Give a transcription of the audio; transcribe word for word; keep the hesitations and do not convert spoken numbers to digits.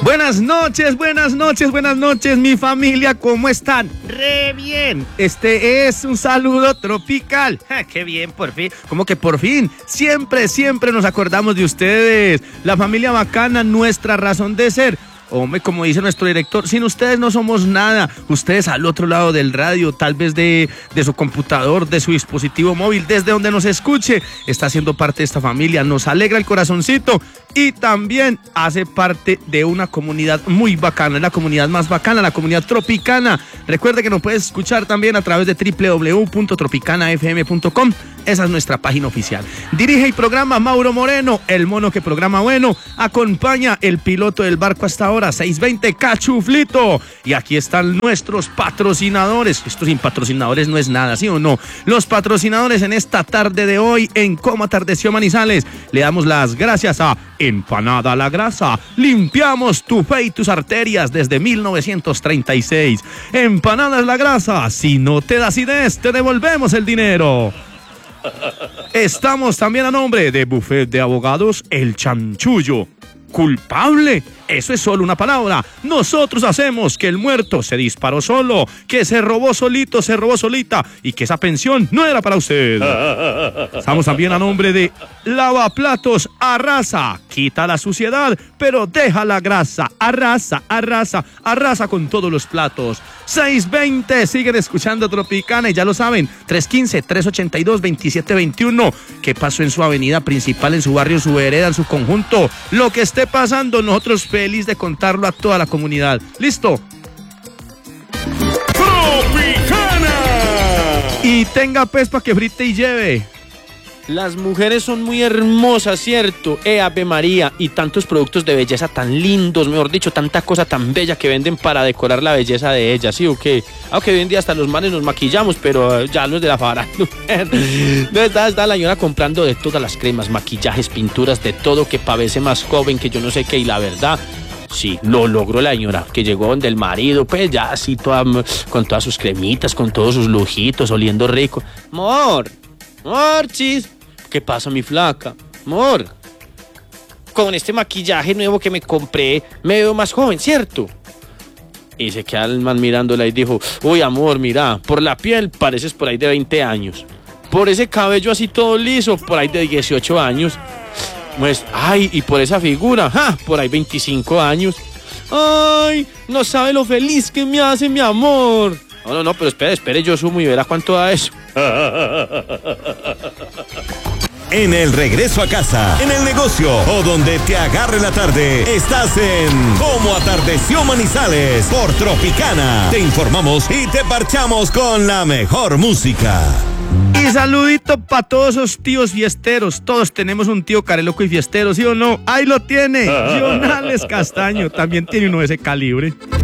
Buenas noches, buenas noches, buenas noches, mi familia, ¿cómo están? Re bien. Este es un saludo tropical. Ja, qué bien, por fin. ¿Cómo que por fin? Siempre, siempre nos acordamos de ustedes. La familia bacana, nuestra razón de ser. Hombre, como dice nuestro director, sin ustedes no somos nada. Ustedes al otro lado del radio, tal vez de, de su computador, de su dispositivo móvil, desde donde nos escuche, está haciendo parte de esta familia, nos alegra el corazoncito y también hace parte de una comunidad muy bacana, la comunidad más bacana, la comunidad tropicana. Recuerde que nos puedes escuchar también a través de doble u doble u doble u punto tropicana f m punto com. Esa es nuestra página oficial. Dirige y programa Mauro Moreno, el mono que programa bueno. Acompaña el piloto del barco hasta ahora, seiscientos veinte Cachuflito. Y aquí están nuestros patrocinadores. Esto sin patrocinadores no es nada, ¿sí o no? Los patrocinadores en esta tarde de hoy en Cómo Atardeció Manizales. Le damos las gracias a Empanada La Grasa. Limpiamos tu fe y tus arterias desde mil novecientos treinta y seis. Empanadas La Grasa. Si no te da acidez, te devolvemos el dinero. Estamos también a nombre de Buffet de Abogados El Chanchullo. ¿Culpable? Eso es solo una palabra. Nosotros hacemos que el muerto se disparó solo, que se robó solito, se robó solita y que esa pensión no era para usted. Estamos también a nombre de Lavaplatos Arrasa. Quita la suciedad, pero deja la grasa. Arrasa, arrasa, arrasa con todos los platos. seiscientos veinte, siguen escuchando Tropicana y ya lo saben, trescientos quince, trescientos ochenta y dos, veintisiete veintiuno. ¿Qué pasó en su avenida principal, en su barrio, en su vereda, en su conjunto? Lo que esté pasando, nosotros feliz de contarlo a toda la comunidad. ¿Listo? ¡Tropicana! Y tenga pues para que frite y lleve. Las mujeres son muy hermosas, ¿cierto? Eh, Ave María, y tantos productos de belleza tan lindos, mejor dicho, tanta cosa tan bella que venden para decorar la belleza de ellas, ¿sí o qué? Aunque hoy en día hasta los manes nos maquillamos, pero ya los de la farándula. está, está la señora comprando de todas las cremas, maquillajes, pinturas, de todo, que parece más joven que yo no sé qué, y la verdad... Sí, lo logró la señora, que llegó donde el marido, pues ya así toda, con todas sus cremitas, con todos sus lujitos, oliendo rico. Amor, amor, chis. ¿Qué pasa, mi flaca? Amor, con este maquillaje nuevo que me compré, me veo más joven, ¿cierto? Y se queda el man mirándola y dijo, uy, amor, mira, por la piel pareces por ahí de veinte años. Por ese cabello así todo liso, por ahí de dieciocho años. Pues, ay, y por esa figura, ¡ja! Por ahí veinticinco años. Ay, no sabe lo feliz que me hace mi amor. No, no, no, pero espere, espere, yo sumo y verá cuánto da eso. En el regreso a casa, en el negocio o donde te agarre la tarde, estás en Cómo Atardeció Manizales por Tropicana. Te informamos y te parchamos con la mejor música. Y saludito para todos esos tíos fiesteros. Todos tenemos un tío careloco y fiestero, ¿sí o no? Ahí lo tiene. Jonales Castaño también tiene uno de ese calibre.